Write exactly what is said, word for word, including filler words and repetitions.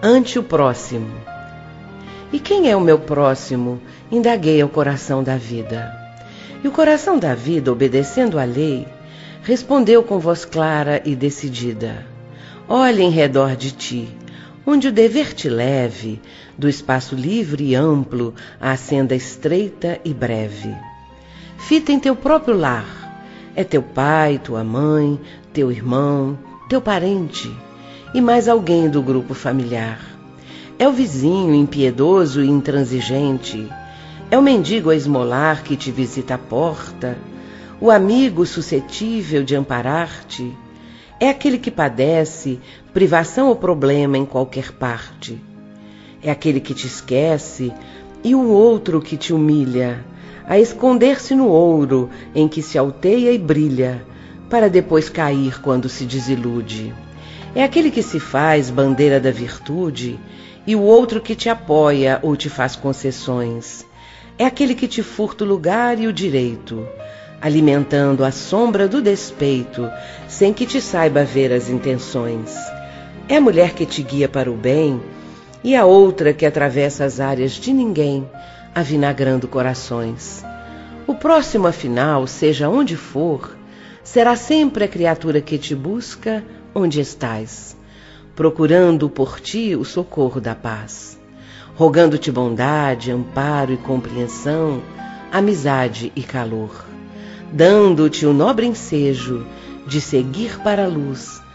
ante o próximo. E quem é o meu próximo? Indaguei ao coração da vida. E o coração da vida, obedecendo à lei, respondeu com voz clara e decidida: olha em redor de ti, onde o dever te leve, do espaço livre e amplo à senda estreita e breve. Fita em teu próprio lar, é teu pai, tua mãe, teu irmão, teu parente e mais alguém do grupo familiar. É o vizinho impiedoso e intransigente, é o mendigo a esmolar que te visita à porta, o amigo suscetível de amparar-te, é aquele que padece privação ou problema em qualquer parte. É aquele que te esquece e o outro que te humilha, a esconder-se no ouro em que se alteia e brilha, para depois cair quando se desilude. É aquele que se faz bandeira da virtude e o outro que te apoia ou te faz concessões. É aquele que te furta o lugar e o direito, alimentando a sombra do despeito, sem que te saiba ver as intenções. É a mulher que te guia para o bem e a outra que atravessa as áreas de ninguém, avinagrando corações. O próximo, afinal, seja onde for, será sempre a criatura que te busca onde estás, procurando por ti o socorro da paz, rogando-te bondade, amparo e compreensão, amizade e calor, dando-te o nobre ensejo de seguir para a luz